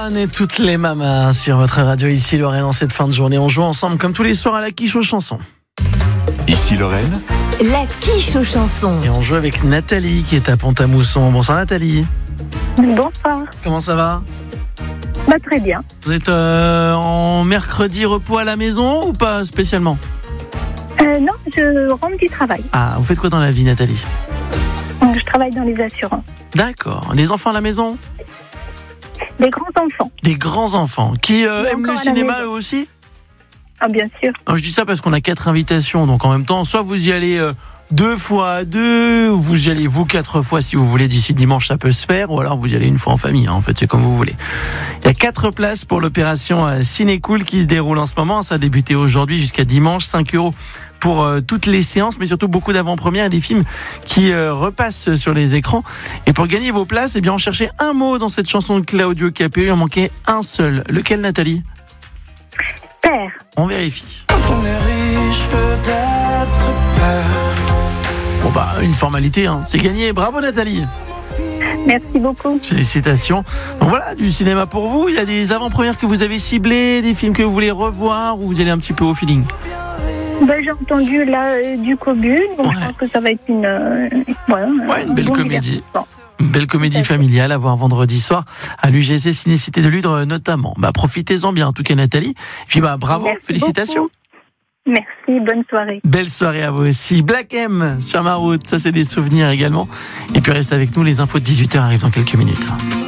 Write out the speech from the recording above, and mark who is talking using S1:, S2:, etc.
S1: One et toutes les mamas sur votre radio. Ici Lorraine, en cette fin de journée, on joue ensemble comme tous les soirs à la quiche aux chansons.
S2: Ici Lorraine,
S3: La quiche aux chansons.
S1: Et on joue avec Nathalie qui est à Pont-à-Mousson. Bonsoir Nathalie.
S4: Bonsoir.
S1: Comment ça va?
S4: Très bien.
S1: Vous êtes en mercredi repos à la maison ou pas spécialement?
S4: Non, je rentre du travail.
S1: Ah, vous faites quoi dans la vie Nathalie?
S4: Je travaille dans les assurances.
S1: D'accord. Les enfants à la maison?
S4: Des grands-enfants.
S1: Des grands-enfants qui aiment
S4: encore
S1: le
S4: à la
S1: cinéma
S4: maison.
S1: eux aussi?
S4: Ah, bien sûr.
S1: Alors, je dis ça parce qu'on a 4 invitations, donc en même temps, soit vous y allez 2 fois à 2, ou vous y allez vous 4 fois si vous voulez, d'ici dimanche ça peut se faire, ou alors vous y allez une fois en famille, hein, en fait c'est comme vous voulez. Il y a 4 places pour l'opération Ciné-Cool qui se déroule en ce moment, ça a débuté aujourd'hui jusqu'à dimanche, 5 € pour toutes les séances, mais surtout beaucoup d'avant-premières et des films qui repassent sur les écrans. Et pour gagner vos places, eh bien on cherchait un mot dans cette chanson de Claudio Capéo, il en manquait un seul. Lequel Nathalie?
S4: Père.
S1: On vérifie.
S5: On est riche, peut-être peur.
S1: Bon bah une formalité, hein. C'est gagné, bravo Nathalie.
S4: Merci beaucoup.
S1: Félicitations. Donc voilà, du cinéma pour vous. Il y a des avant-premières que vous avez ciblées, des films que vous voulez revoir, ou vous allez un petit peu au feeling?
S4: J'ai entendu là du Cobu, donc je pense que ça va être une
S1: belle
S4: bon
S1: comédie.
S4: divertissement.
S1: Une belle comédie familiale à voir vendredi soir à l'UGC Ciné-Cité de Ludre notamment. Profitez-en bien en tout cas Nathalie. Et puis bravo,
S4: Merci
S1: félicitations.
S4: beaucoup. Merci, bonne soirée.
S1: Belle soirée à vous aussi. Black M sur ma route, ça c'est des souvenirs également. Et puis restez avec nous, les infos de 18h arrivent dans quelques minutes.